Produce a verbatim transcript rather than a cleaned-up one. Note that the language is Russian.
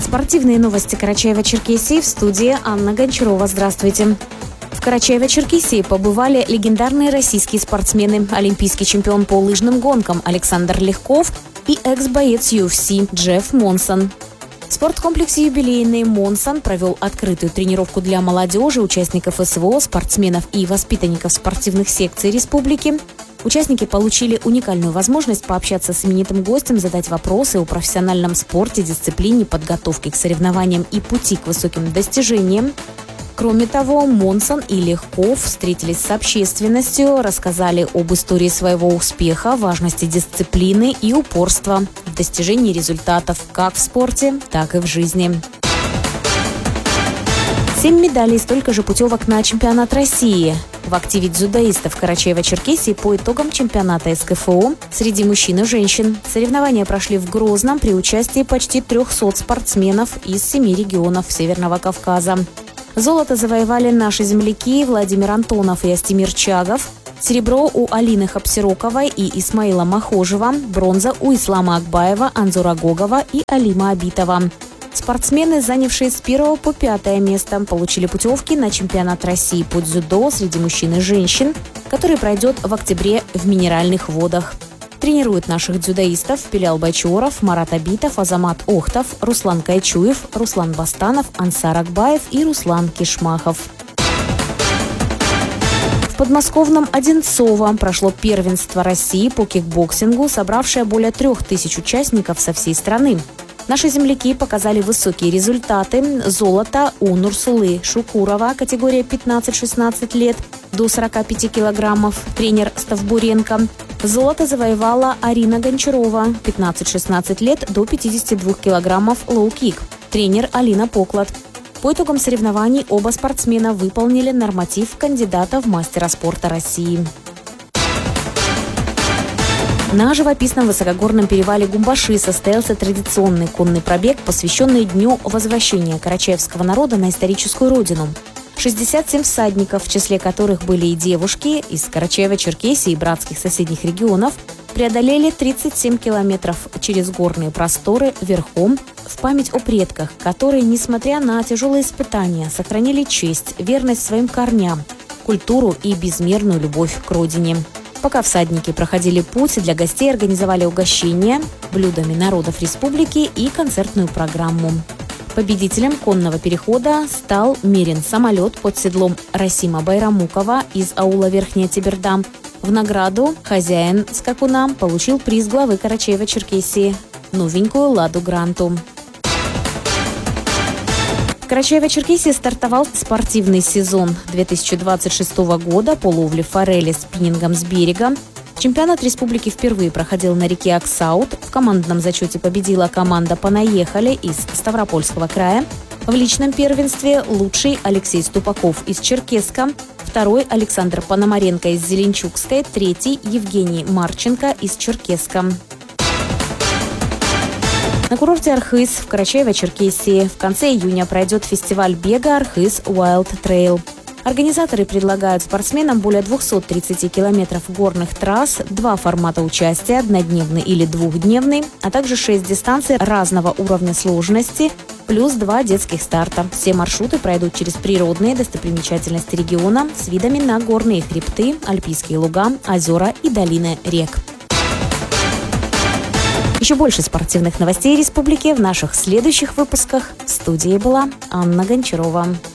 Спортивные новости Карачаева-Черкесии, в студии Анна Гончарова. Здравствуйте. В Карачаево-Черкесии побывали легендарные российские спортсмены, олимпийский чемпион по лыжным гонкам Александр Легков и экс-боец ю эф си Джефф Монсон. В спорткомплексе «Юбилейный» Монсон провел открытую тренировку для молодежи, участников эс вэ о, спортсменов и воспитанников спортивных секций республики. Участники получили уникальную возможность пообщаться с именитым гостем, задать вопросы о профессиональном спорте, дисциплине, подготовке к соревнованиям и пути к высоким достижениям. Кроме того, Монсон и Легков встретились с общественностью, рассказали об истории своего успеха, важности дисциплины и упорства в достижении результатов как в спорте, так и в жизни. Семь медалей, столько же путевок на чемпионат России. В активе дзюдоистов Карачаева-Черкесии по итогам чемпионата эс ка эф о среди мужчин и женщин. Соревнования прошли в Грозном при участии почти трехсот спортсменов из семи регионов Северного Кавказа. Золото завоевали наши земляки Владимир Антонов и Астемир Чагов. Серебро у Алины Хапсироковой и Исмаила Махожева. Бронза у Ислама Акбаева, Анзура Гогова и Алима Абитова. Спортсмены, занявшие с первого по пятое место, получили путевки на чемпионат России по дзюдо среди мужчин и женщин, который пройдет в октябре в Минеральных водах. Тренируют наших дзюдоистов Белял Бачоров, Марат Абитов, Азамат Охтов, Руслан Кайчуев, Руслан Бастанов, Ансар Акбаев и Руслан Кишмахов. В подмосковном Одинцово прошло первенство России по кикбоксингу, собравшее более трех тысяч участников со всей страны. Наши земляки показали высокие результаты. Золото у Нурсулы Шукурова, категория пятнадцать-шестнадцать лет, до сорока пяти килограммов, тренер Ставбуренко. Золото завоевала Арина Гончарова, пятнадцать-шестнадцать лет, до пятидесяти двух килограммов, лоу-кик, тренер Алина Поклад. По итогам соревнований оба спортсмена выполнили норматив кандидата в мастера спорта России. На живописном высокогорном перевале Гумбаши состоялся традиционный конный пробег, посвященный Дню возвращения карачаевского народа на историческую родину. шестьдесят семь всадников, в числе которых были и девушки из Карачаева-Черкесии и братских соседних регионов, преодолели тридцать семь километров через горные просторы верхом в память о предках, которые, несмотря на тяжелые испытания, сохранили честь, верность своим корням, культуру и безмерную любовь к родине. Пока всадники проходили путь, для гостей организовали угощения, блюдами народов республики и концертную программу. Победителем конного перехода стал Мерин самолет под седлом Расима Байрамукова из аула Верхняя Теберда. В награду хозяин скакуна получил приз главы Карачаева-Черкесии – новенькую «Ладу Гранту». В Карачаево-Черкесии стартовал спортивный сезон две тысячи двадцать шестого года по ловле форели спиннингом с берега. Чемпионат республики впервые проходил на реке Аксаут. В командном зачете победила команда «Понаехали» из Ставропольского края. В личном первенстве лучший Алексей Ступаков из Черкесска, второй Александр Пономаренко из Зеленчукской, третий Евгений Марченко из Черкесска. На курорте Архыз в Карачаево-Черкесии в конце июня пройдет фестиваль бега «Архыз Wild Trail». Организаторы предлагают спортсменам более двухсот тридцати километров горных трасс, два формата участия – однодневный или двухдневный, а также шесть дистанций разного уровня сложности, плюс два детских старта. Все маршруты пройдут через природные достопримечательности региона с видами на горные хребты, альпийские луга, озера и долины рек. Еще больше спортивных новостей республики в наших следующих выпусках. В студии была Анна Гончарова.